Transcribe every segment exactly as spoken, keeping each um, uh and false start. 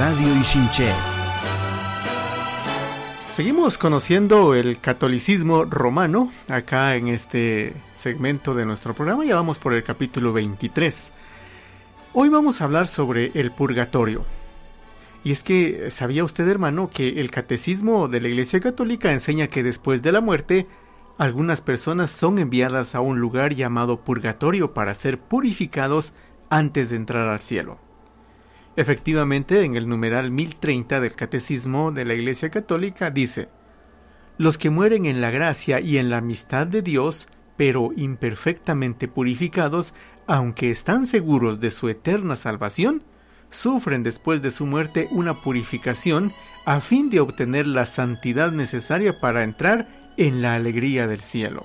Radio Ixinché. Seguimos conociendo el catolicismo romano acá en este segmento de nuestro programa. Ya vamos por el capítulo veintitrés. Hoy vamos a hablar sobre el purgatorio. Y es que, ¿sabía usted, hermano, que el catecismo de la Iglesia Católica enseña que después de la muerte, algunas personas son enviadas a un lugar llamado purgatorio para ser purificados antes de entrar al cielo? Efectivamente, en el numeral mil treinta del Catecismo de la Iglesia Católica dice: los que mueren en la gracia y en la amistad de Dios, pero imperfectamente purificados, aunque están seguros de su eterna salvación, sufren después de su muerte una purificación a fin de obtener la santidad necesaria para entrar en la alegría del cielo.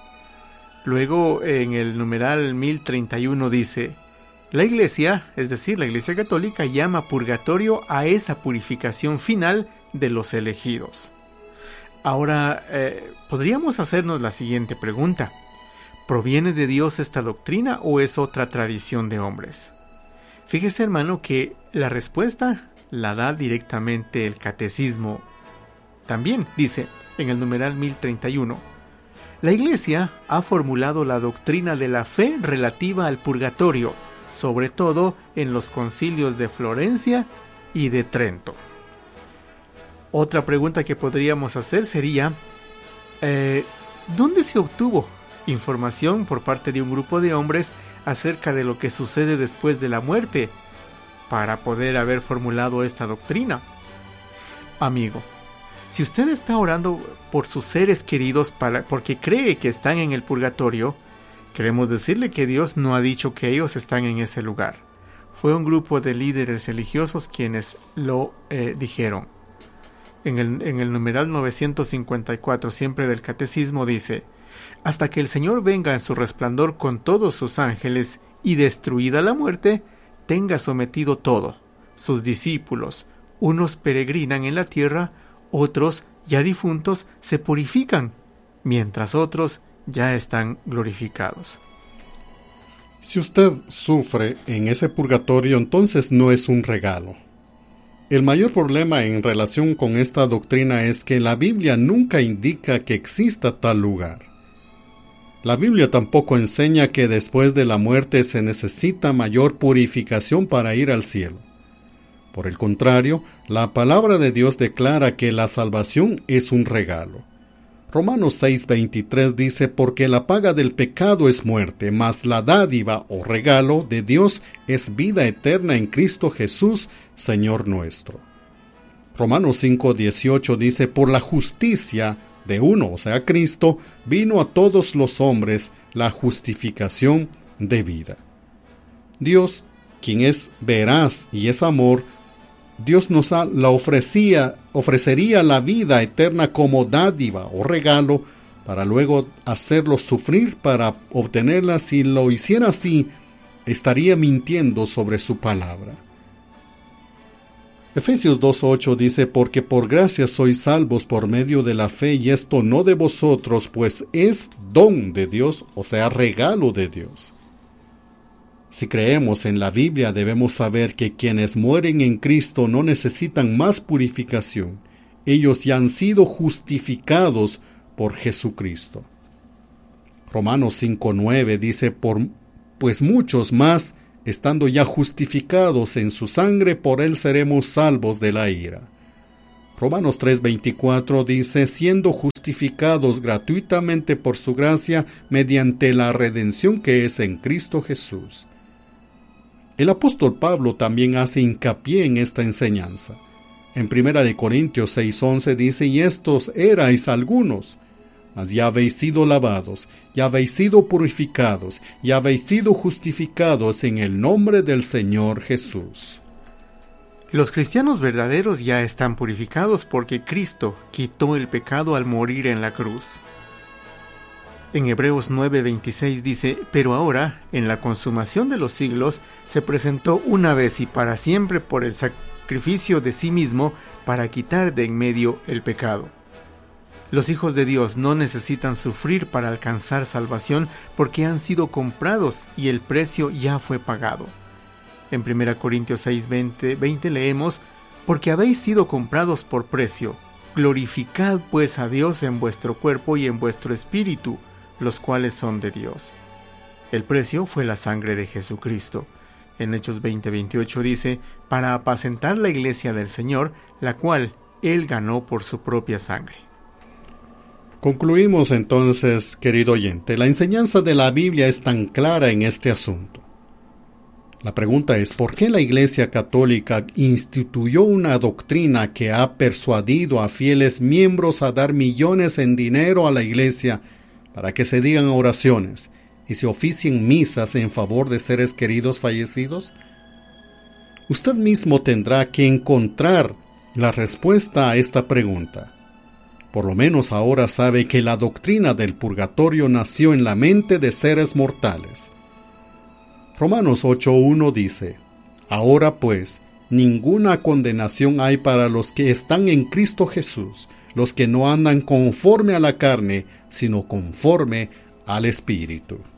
Luego, en el numeral mil treinta y uno dice: la Iglesia, es decir, la Iglesia Católica, llama purgatorio a esa purificación final de los elegidos. Ahora, eh, podríamos hacernos la siguiente pregunta: ¿proviene de Dios esta doctrina o es otra tradición de hombres? Fíjese, hermano, que la respuesta la da directamente el Catecismo. También dice, en el numeral mil treinta y uno, la Iglesia ha formulado la doctrina de la fe relativa al purgatorio, sobre todo en los concilios de Florencia y de Trento. Otra pregunta que podríamos hacer sería, eh, ¿dónde se obtuvo información por parte de un grupo de hombres acerca de lo que sucede después de la muerte para poder haber formulado esta doctrina? Amigo, si usted está orando por sus seres queridos para, porque cree que están en el purgatorio, queremos decirle que Dios no ha dicho que ellos están en ese lugar. Fue un grupo de líderes religiosos quienes lo eh, dijeron. En el, en el numeral novecientos cincuenta y cuatro, siempre del Catecismo, dice: hasta que el Señor venga en su resplandor con todos sus ángeles y destruida la muerte, tenga sometido todo. Sus discípulos, unos peregrinan en la tierra, otros, ya difuntos, se purifican, mientras otros ya están glorificados. Si usted sufre en ese purgatorio, entonces no es un regalo. El mayor problema en relación con esta doctrina es que la Biblia nunca indica que exista tal lugar. La Biblia tampoco enseña que después de la muerte se necesita mayor purificación para ir al cielo. Por el contrario, la palabra de Dios declara que la salvación es un regalo. Romanos seis veintitrés dice: porque la paga del pecado es muerte, mas la dádiva o regalo de Dios es vida eterna en Cristo Jesús, Señor nuestro. Romanos cinco dieciocho dice: por la justicia de uno, o sea, Cristo, vino a todos los hombres la justificación de vida. Dios, quien es veraz y es amor, Dios nos ha, la ofrecía, ofrecería la vida eterna como dádiva o regalo para luego hacerlo sufrir para obtenerla. Si lo hiciera así, estaría mintiendo sobre su palabra. Efesios dos ocho dice: porque por gracia sois salvos por medio de la fe, y esto no de vosotros, pues es don de Dios, o sea, regalo de Dios. Si creemos en la Biblia, debemos saber que quienes mueren en Cristo no necesitan más purificación. Ellos ya han sido justificados por Jesucristo. Romanos cinco nueve dice: por, pues muchos más, estando ya justificados en su sangre, por él seremos salvos de la ira. Romanos tres veinticuatro dice: siendo justificados gratuitamente por su gracia, mediante la redención que es en Cristo Jesús. El apóstol Pablo también hace hincapié en esta enseñanza. En primera de Corintios seis once dice: y estos erais algunos, mas ya habéis sido lavados, ya habéis sido purificados, ya habéis sido justificados en el nombre del Señor Jesús. Los cristianos verdaderos ya están purificados porque Cristo quitó el pecado al morir en la cruz. En Hebreos nueve veintiséis dice: pero ahora, en la consumación de los siglos, se presentó una vez y para siempre por el sacrificio de sí mismo para quitar de en medio el pecado. Los hijos de Dios no necesitan sufrir para alcanzar salvación porque han sido comprados y el precio ya fue pagado. En primera Corintios seis veinte, veinte leemos: Porque habéis sido comprados por precio. Glorificad pues a Dios en vuestro cuerpo y en vuestro espíritu, los cuales son de Dios. El precio fue la sangre de Jesucristo. En Hechos veinte veintiocho dice, para apacentar la iglesia del Señor, la cual Él ganó por su propia sangre. Concluimos entonces, querido oyente, la enseñanza de la Biblia es tan clara en este asunto. La pregunta es, ¿por qué la Iglesia Católica instituyó una doctrina que ha persuadido a fieles miembros a dar millones en dinero a la Iglesia para que se digan oraciones y se oficien misas en favor de seres queridos fallecidos? Usted mismo tendrá que encontrar la respuesta a esta pregunta. Por lo menos ahora sabe que la doctrina del purgatorio nació en la mente de seres mortales. Romanos ocho uno dice, ahora pues, ninguna condenación hay para los que están en Cristo Jesús, los que no andan conforme a la carne, sino conforme al Espíritu.